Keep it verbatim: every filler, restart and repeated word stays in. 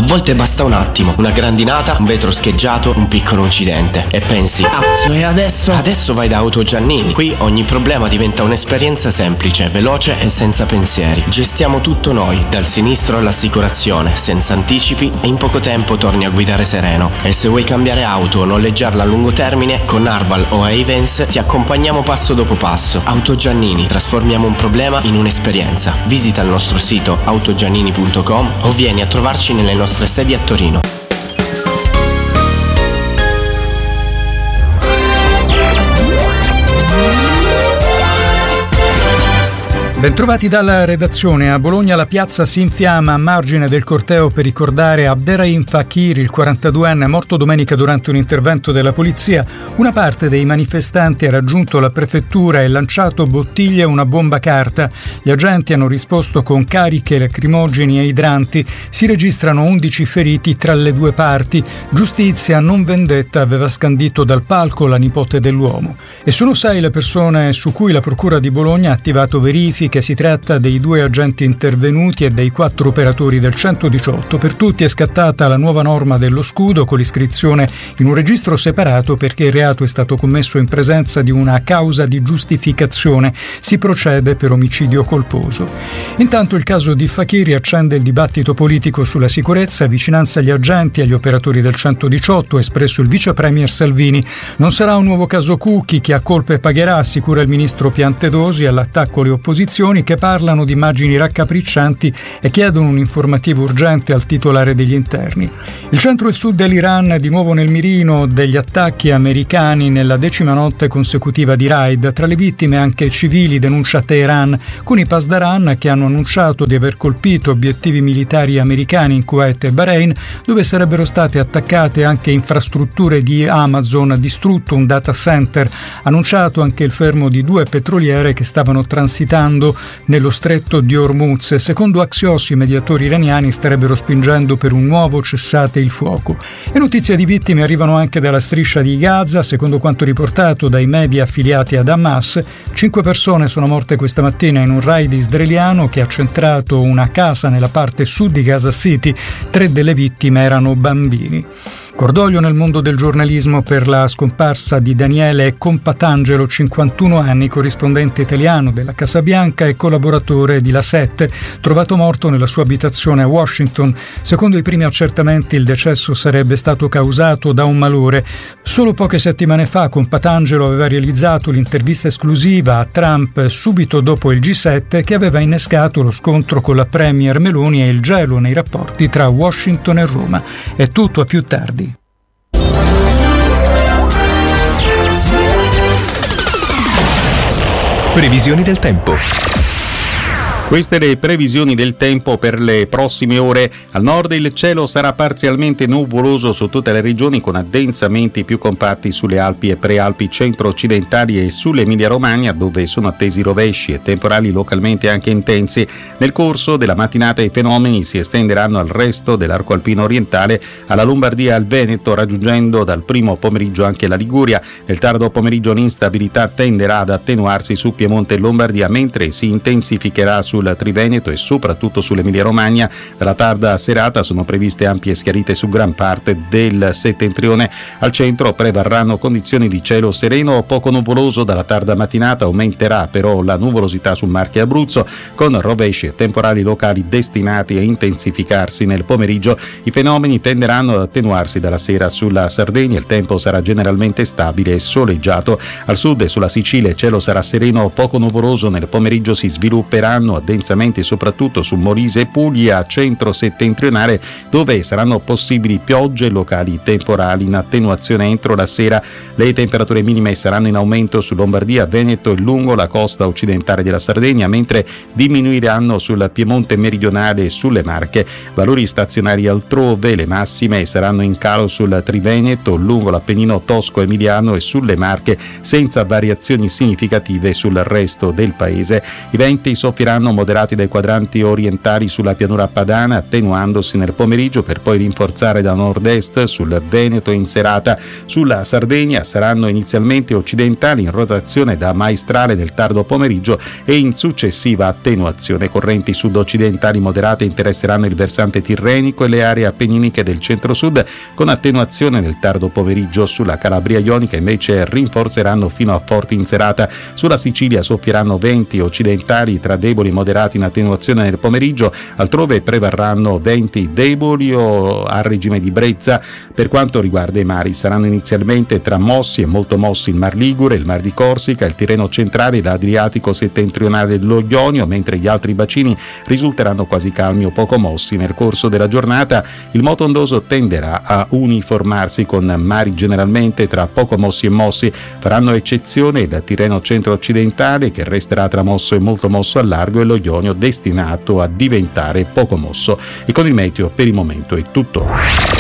volte basta un attimo, una grandinata, un vetro scheggiato, un piccolo incidente e pensi: cazzo, e adesso? Adesso vai da Auto Giannini. Qui ogni problema diventa un'esperienza semplice, veloce e senza pensieri. Gestiamo tutto noi, dal sinistro all'assicurazione, senza anticipi, e in poco tempo torni a guidare sereno. E se vuoi cambiare auto o noleggiarla a lungo termine, con Arval o Ayvens ti accompagniamo passo dopo passo. Auto Giannini, trasformiamo un problema in un'esperienza. Visita il nostro sito autogiannini punto com o vieni a trovarci nelle nostre sedi a Torino. Bentrovati dalla redazione. A Bologna la piazza si infiamma a margine del corteo per ricordare Abderrahim Fakir, il quarantaduenne morto domenica durante un intervento della polizia. Una parte dei manifestanti ha raggiunto la prefettura e lanciato bottiglie e una bomba carta. Gli agenti hanno risposto con cariche lacrimogeni e idranti. Si registrano undici feriti tra le due parti. Giustizia, non vendetta, aveva scandito dal palco la nipote dell'uomo. E sono sei le persone su cui la Procura di Bologna ha attivato verifiche. Si tratta dei due agenti intervenuti e dei quattro operatori del centodiciotto. Per tutti è scattata la nuova norma dello scudo con l'iscrizione in un registro separato perché il reato è stato commesso in presenza di una causa di giustificazione. Si procede per omicidio colposo. Intanto il caso di Fakir accende il dibattito politico sulla sicurezza, vicinanza agli agenti e agli operatori del centodiciotto, espresso il vice premier Salvini. Non sarà un nuovo caso Cucchi, chi ha colpe pagherà, assicura il ministro Piantedosi. All'attacco le opposizioni che parlano di immagini raccapriccianti e chiedono un informativo urgente al titolare degli interni. Il centro e sud dell'Iran di nuovo nel mirino degli attacchi americani nella decima notte consecutiva di raid. Tra le vittime anche civili, denuncia Teheran, con i Pasdaran che hanno annunciato di aver colpito obiettivi militari americani in Kuwait e Bahrain, dove sarebbero state attaccate anche infrastrutture di Amazon, distrutto un data center. Annunciato anche il fermo di due petroliere che stavano transitando nello stretto di Hormuz. Secondo Axios, i mediatori iraniani starebbero spingendo per un nuovo cessate il fuoco. E notizie di vittime arrivano anche dalla striscia di Gaza. Secondo quanto riportato dai media affiliati ad Hamas, cinque persone sono morte questa mattina in un raid israeliano che ha centrato una casa nella parte sud di Gaza City. Tre delle vittime erano bambini. Cordoglio nel mondo del giornalismo per la scomparsa di Daniele Compatangelo, cinquantuno anni, corrispondente italiano della Casa Bianca e collaboratore di La Sette, trovato morto nella sua abitazione a Washington. Secondo i primi accertamenti il decesso sarebbe stato causato da un malore. Solo poche settimane fa Compatangelo aveva realizzato l'intervista esclusiva a Trump subito dopo il G sette che aveva innescato lo scontro con la premier Meloni e il gelo nei rapporti tra Washington e Roma. È tutto, a più tardi. Previsioni del tempo. Queste le previsioni del tempo per le prossime ore. Al nord il cielo sarà parzialmente nuvoloso su tutte le regioni, con addensamenti più compatti sulle Alpi e prealpi centro-occidentali e sull'Emilia-Romagna, dove sono attesi rovesci e temporali localmente anche intensi. Nel corso della mattinata i fenomeni si estenderanno al resto dell'arco alpino orientale, alla Lombardia e al Veneto, raggiungendo dal primo pomeriggio anche la Liguria. Nel tardo pomeriggio l'instabilità tenderà ad attenuarsi su Piemonte e Lombardia, mentre si intensificherà su sul Triveneto e soprattutto sull'Emilia-Romagna. Dalla tarda serata sono previste ampie schiarite su gran parte del settentrione. Al centro prevarranno condizioni di cielo sereno o poco nuvoloso. Dalla tarda mattinata aumenterà però la nuvolosità su Marche e Abruzzo, con rovesci e temporali locali destinati a intensificarsi nel pomeriggio. I fenomeni tenderanno ad attenuarsi dalla sera sulla Sardegna. Il tempo sarà generalmente stabile e soleggiato. Al sud e sulla Sicilia il cielo sarà sereno o poco nuvoloso. Nel pomeriggio si svilupperanno addensamenti soprattutto su Molise e Puglia centro-settentrionale, dove saranno possibili piogge locali temporali in attenuazione entro la sera. Le temperature minime saranno in aumento su Lombardia, Veneto e lungo la costa occidentale della Sardegna, mentre diminuiranno sul Piemonte meridionale e sulle Marche. Valori stazionari altrove. Le massime saranno in calo sul Triveneto, lungo l'Appennino tosco-emiliano e sulle Marche, senza variazioni significative sul resto del paese. I venti soffieranno moderati dai quadranti orientali sulla pianura padana, attenuandosi nel pomeriggio per poi rinforzare da nord-est sul Veneto in serata. Sulla Sardegna saranno inizialmente occidentali in rotazione da maestrale del tardo pomeriggio e in successiva attenuazione. Correnti sud-occidentali moderate interesseranno il versante tirrenico e le aree appenniniche del centro-sud, con attenuazione nel tardo pomeriggio. Sulla Calabria ionica invece rinforzeranno fino a forti in serata. Sulla Sicilia soffieranno venti occidentali tra deboli e moderati in attenuazione nel pomeriggio, altrove prevarranno venti deboli o a regime di brezza. Per quanto riguarda i mari, saranno inizialmente tra mossi e molto mossi il Mar Ligure, il Mar di Corsica, il Tirreno centrale e l'Adriatico settentrionale dello Ionio, mentre gli altri bacini risulteranno quasi calmi o poco mossi. Nel corso della giornata il moto ondoso tenderà a uniformarsi, con mari generalmente tra poco mossi e mossi. Faranno eccezione il Tirreno centro-occidentale, che resterà tra mosso e molto mosso al largo, e lo Ionio destinato a diventare poco mosso. E con il meteo per il momento è tutto.